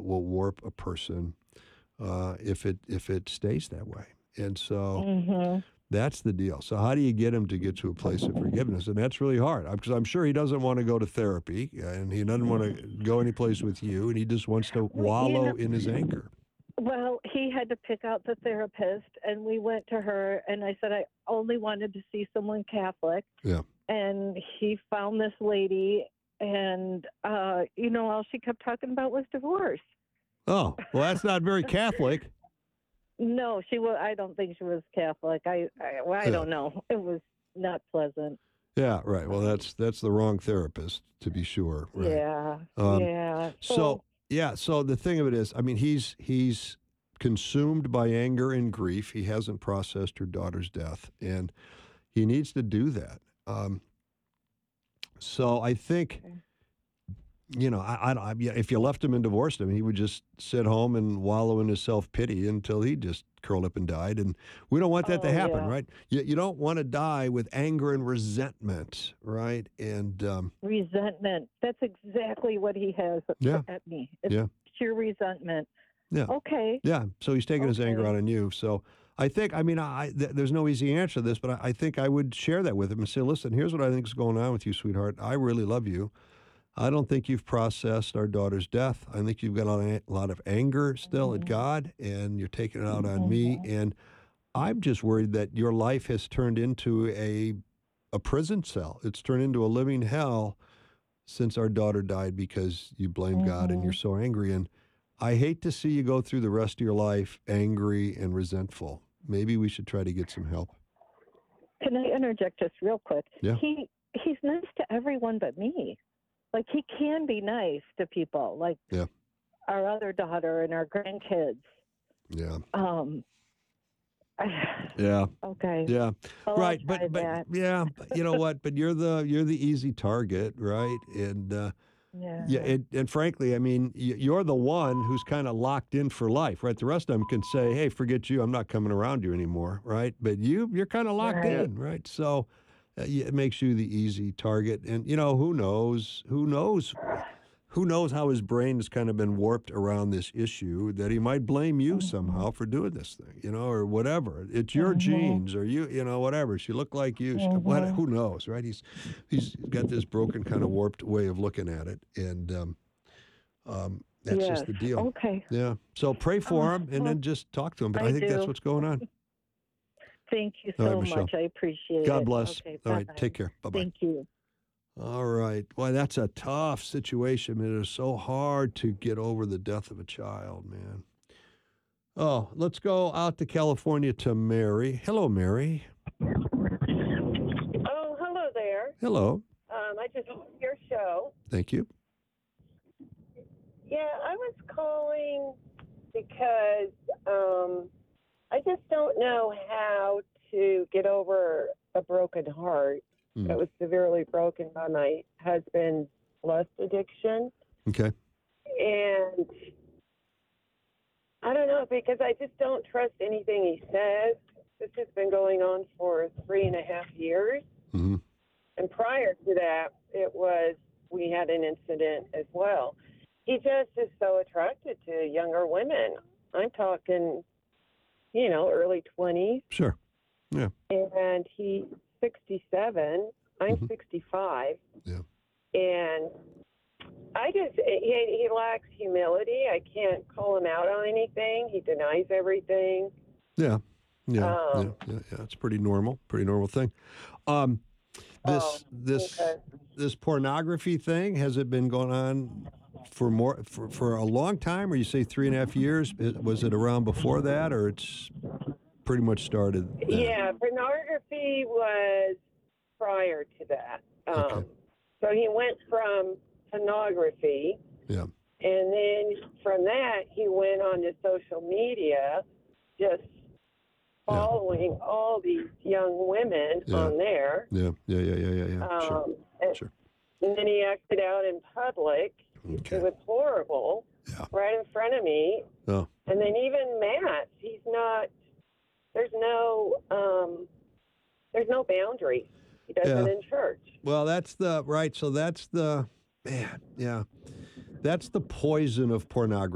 will warp a person if it stays that way. And so Mhm. that's the deal. So how do you get him to get to a place of forgiveness? And that's really hard because I'm sure he doesn't want to go to therapy and he doesn't want to go any place with you, and he just wants to Well, you wallow know, in his anger. well, he had to pick out the therapist, and we went to her, and I said I only wanted to see someone Catholic, Yeah. and he found this lady, and all she kept talking about was divorce. Oh, well, that's not very Catholic. No, she was. I don't think she was Catholic. Well, I Yeah. don't know. It was not pleasant. Yeah, right. Well, that's the wrong therapist, to be sure. Right. Yeah, Um, yeah. so yeah, so the thing of it is, I mean, he's consumed by anger and grief. He hasn't processed her daughter's death, and he needs to do that. So I think, yeah, if you left him and divorced him, he would just sit home and wallow in his self-pity until he just curled up and died. And we don't want that to oh happen, yeah, right? You don't want to die with anger and resentment, right? And resentment. That's exactly what he has yeah, at me. It's yeah, pure resentment. yeah, Okay, yeah. So he's taking his anger okay. out on you. So I think, I mean, there's no easy answer to this, but I think I would share that with him and say, listen, here's what I think is going on with you, sweetheart. I really love you. I don't think you've processed our daughter's death. I think you've got a lot of anger still at Mhm, God, and you're taking it out on me. mhm. And I'm just worried that your life has turned into a prison cell. It's turned into a living hell since our daughter died because you blame God and you're Mhm. so angry. And I hate to see you go through the rest of your life angry and resentful. Maybe we should try to get some help. Can I interject just real quick? Yeah, He's nice to everyone but me. Like he can be nice to people, like yeah, our other daughter and our grandkids. yeah, Um, yeah. okay. Yeah, Well, I'll right. try But that. yeah, but you know what? But you're the easy target, right? And yeah, Yeah. and frankly, I mean, you're the one who's kind of locked in for life, right? The rest of them can say, "Hey, forget you. I'm not coming around you anymore," right? But you're kind of locked Right. in, right? So it makes you the easy target. And who knows? Who knows how his brain has kind of been warped around this issue that he might blame you Mhm. somehow for doing this thing, or whatever. It's your Mhm. genes or whatever. She looked like you. Mhm. Who knows, right? He's got this broken kind of warped way of looking at it. And that's just Yes. the deal. Okay. Yeah. So pray Oh, for him and well, then just talk to him. But I I think that's do. what's going on. Thank you All right, so Michelle. much. I appreciate God it. bless. Okay. All Bye right. bye. Take care. Bye-bye. Thank you. All right. Boy, that's a tough situation. It is so hard to get over the death of a child, man. Oh, let's go out to California to Mary. Hello, Mary. Oh, hello there. Hello. I just listened to your show. Thank you. Yeah, I was calling because I just don't know how to get over a broken heart Mm. that was severely broken by my husband's lust addiction. Okay. And I don't know, because I just don't trust anything he says. This has been going on for 3.5 years. Mm-hmm. And prior to that, we had an incident as well. He just is so attracted to younger women. I'm talking, early 20s. Sure. Yeah. And he's 67. I'm Mhm. 65. Yeah. And he lacks humility. I can't call him out on anything. He denies everything. Yeah. Yeah. Yeah. Um, Yeah. Yeah. It's pretty normal. Pretty normal thing. Um, oh, this this okay. this pornography thing, has it been going on for a long time, or you say 3.5 years? Was it around before that, or it's pretty much started then? Yeah, pornography was prior to that. Okay. So he went from pornography, Yeah. and then from that he went on to social media, just Yeah. following all these young women Yeah. on there. Yeah. Yeah. Yeah. Yeah. Yeah. Yeah. Sure. And, Sure. and then he acted out in public. Okay. It was horrible, Yeah. right in front of me. Oh. And then even Matt, he's not. There's no boundary. He does Yeah. it in church. Well, that's the right. So that's the man. Yeah. That's the poison of pornography.